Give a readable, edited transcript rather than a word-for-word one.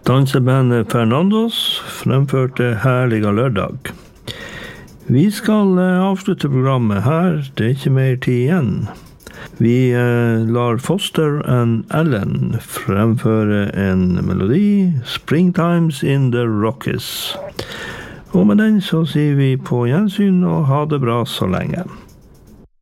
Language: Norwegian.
Dansebandet Fernandos fremførte Herliga lørdag. Vi skal avslutte programmet her, det er ikke mer tid igjen. Vi lar Foster and Ellen fremføre en melodi, Springtimes in the Rockies. Og med den så sier vi på gjensyn og ha det bra så lenge.